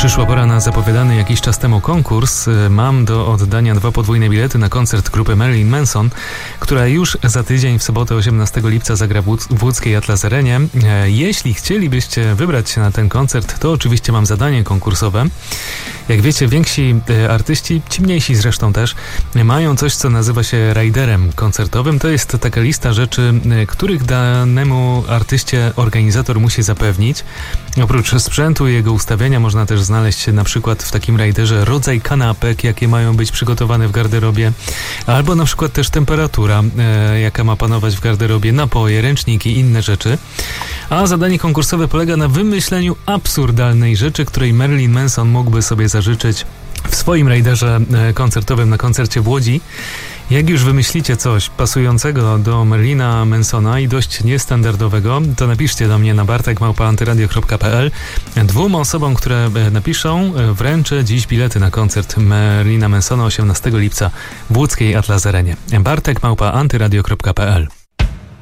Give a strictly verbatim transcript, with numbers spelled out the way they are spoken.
Przyszła pora na zapowiadany jakiś czas temu konkurs. Mam do oddania dwa podwójne bilety na koncert grupy Marilyn Manson, która już za tydzień w sobotę osiemnastego lipca zagra w łódzkiej Atlas Arenie. Jeśli chcielibyście wybrać się na ten koncert, to oczywiście mam zadanie konkursowe. Jak wiecie, więksi artyści, ci mniejsi zresztą też, mają coś, co nazywa się riderem koncertowym. To jest taka lista rzeczy, których danemu artyście organizator musi zapewnić. Oprócz sprzętu i jego ustawienia można też znaleźć na przykład w takim riderze rodzaj kanapek, jakie mają być przygotowane w garderobie, albo na przykład też temperatura, e, jaka ma panować w garderobie, napoje, ręczniki, inne rzeczy. A zadanie konkursowe polega na wymyśleniu absurdalnej rzeczy, której Marilyn Manson mógłby sobie zażyczyć w swoim riderze koncertowym na koncercie w Łodzi. Jak już wymyślicie coś pasującego do Marilyna Mansona i dość niestandardowego, to napiszcie do mnie na bartek małpa antyradio kropka p l. Dwóm osobom, które napiszą, wręczę dziś bilety na koncert Marilyna Mansona osiemnastego lipca w łódzkiej Atlas Arenie. bartek małpa antyradio kropka p l.